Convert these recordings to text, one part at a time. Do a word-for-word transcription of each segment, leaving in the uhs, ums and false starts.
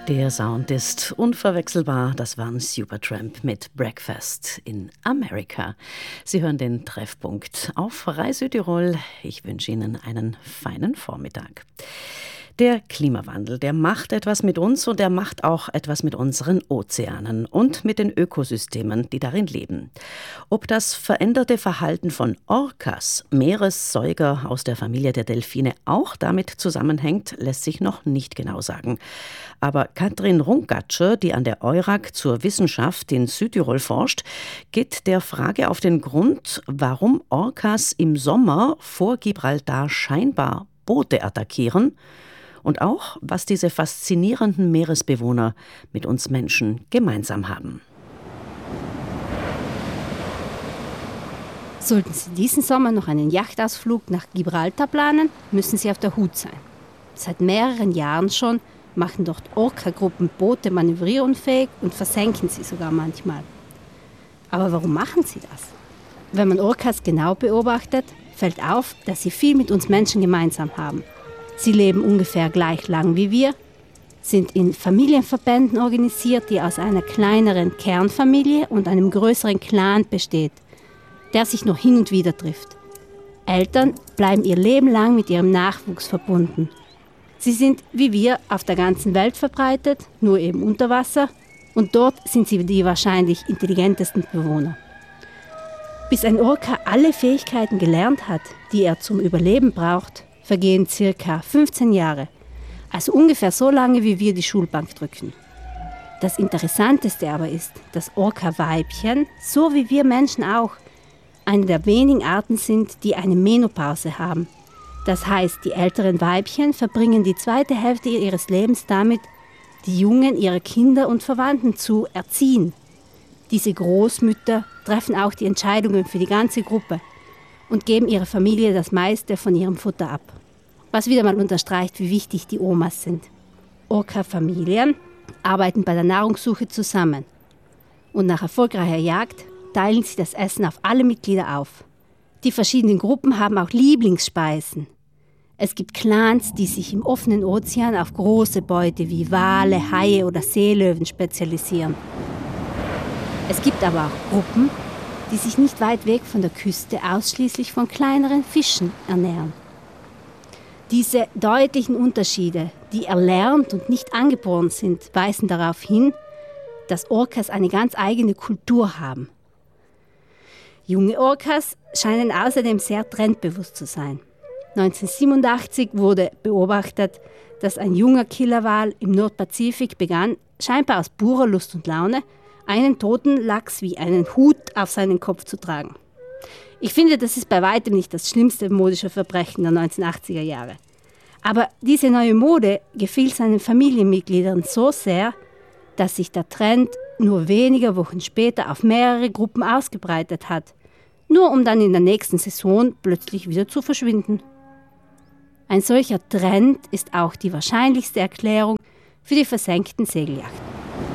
Der Sound ist unverwechselbar. Das waren Supertramp mit Breakfast in America. Sie hören den Treffpunkt auf Rai Südtirol. Ich wünsche Ihnen einen feinen Vormittag. Der Klimawandel, der macht etwas mit uns und er macht auch etwas mit unseren Ozeanen und mit den Ökosystemen, die darin leben. Ob das veränderte Verhalten von Orcas, Meeressäuger aus der Familie der Delfine, auch damit zusammenhängt, lässt sich noch nicht genau sagen. Aber Katrin Rungatscher, die an der EURAG zur Wissenschaft in Südtirol forscht, geht der Frage auf den Grund, warum Orcas im Sommer vor Gibraltar scheinbar Boote attackieren und auch, was diese faszinierenden Meeresbewohner mit uns Menschen gemeinsam haben. Sollten Sie diesen Sommer noch einen Yachtausflug nach Gibraltar planen, müssen Sie auf der Hut sein. Seit mehreren Jahren schon machen dort Orca-Gruppen Boote manövrierunfähig und versenken sie sogar manchmal. Aber warum machen sie das? Wenn man Orcas genau beobachtet, fällt auf, dass sie viel mit uns Menschen gemeinsam haben. Sie leben ungefähr gleich lang wie wir, sind in Familienverbänden organisiert, die aus einer kleineren Kernfamilie und einem größeren Clan besteht, der sich noch hin und wieder trifft. Eltern bleiben ihr Leben lang mit ihrem Nachwuchs verbunden. Sie sind wie wir auf der ganzen Welt verbreitet, nur eben unter Wasser, und dort sind sie die wahrscheinlich intelligentesten Bewohner. Bis ein Orca alle Fähigkeiten gelernt hat, die er zum Überleben braucht, vergehen circa fünfzehn Jahre, also ungefähr so lange, wie wir die Schulbank drücken. Das Interessanteste aber ist, dass Orca-Weibchen, so wie wir Menschen auch, eine der wenigen Arten sind, die eine Menopause haben. Das heißt, die älteren Weibchen verbringen die zweite Hälfte ihres Lebens damit, die Jungen ihrer Kinder und Verwandten zu erziehen. Diese Großmütter treffen auch die Entscheidungen für die ganze Gruppe und geben ihrer Familie das meiste von ihrem Futter ab. Was wieder mal unterstreicht, wie wichtig die Omas sind. Orca-Familien arbeiten bei der Nahrungssuche zusammen. Und nach erfolgreicher Jagd teilen sie das Essen auf alle Mitglieder auf. Die verschiedenen Gruppen haben auch Lieblingsspeisen. Es gibt Clans, die sich im offenen Ozean auf große Beute wie Wale, Haie oder Seelöwen spezialisieren. Es gibt aber auch Gruppen, die sich nicht weit weg von der Küste ausschließlich von kleineren Fischen ernähren. Diese deutlichen Unterschiede, die erlernt und nicht angeboren sind, weisen darauf hin, dass Orcas eine ganz eigene Kultur haben. Junge Orcas scheinen außerdem sehr trendbewusst zu sein. neunzehnhundertsiebenundachtzig wurde beobachtet, dass ein junger Killerwal im Nordpazifik begann, scheinbar aus purer Lust und Laune, einen toten Lachs wie einen Hut auf seinen Kopf zu tragen. Ich finde, das ist bei weitem nicht das schlimmste modische Verbrechen der neunzehnhundertachtziger Jahre. Aber diese neue Mode gefiel seinen Familienmitgliedern so sehr, dass sich der Trend nur wenige Wochen später auf mehrere Gruppen ausgebreitet hat, nur um dann in der nächsten Saison plötzlich wieder zu verschwinden. Ein solcher Trend ist auch die wahrscheinlichste Erklärung für die versenkten Segelyachten.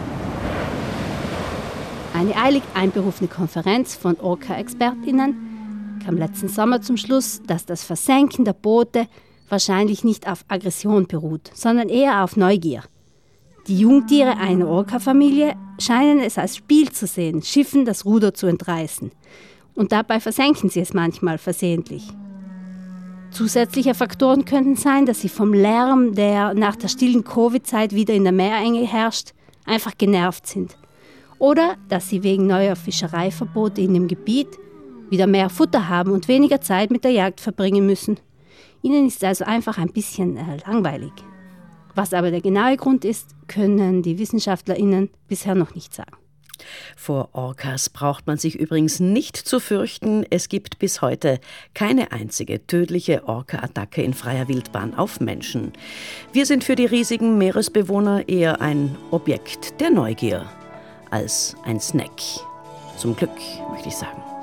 Eine eilig einberufene Konferenz von Orca-ExpertInnen kam letzten Sommer zum Schluss, dass das Versenken der Boote wahrscheinlich nicht auf Aggression beruht, sondern eher auf Neugier. Die Jungtiere einer Orca-Familie scheinen es als Spiel zu sehen, Schiffen das Ruder zu entreißen. Und dabei versenken sie es manchmal versehentlich. Zusätzliche Faktoren könnten sein, dass sie vom Lärm, der nach der stillen Covid-Zeit wieder in der Meerenge herrscht, einfach genervt sind. Oder dass sie wegen neuer Fischereiverbote in dem Gebiet wieder mehr Futter haben und weniger Zeit mit der Jagd verbringen müssen. Ihnen ist also einfach ein bisschen äh, langweilig. Was aber der genaue Grund ist, können die WissenschaftlerInnen bisher noch nicht sagen. Vor Orcas braucht man sich übrigens nicht zu fürchten. Es gibt bis heute keine einzige tödliche Orca-Attacke in freier Wildbahn auf Menschen. Wir sind für die riesigen Meeresbewohner eher ein Objekt der Neugier als ein Snack. Zum Glück, möchte ich sagen.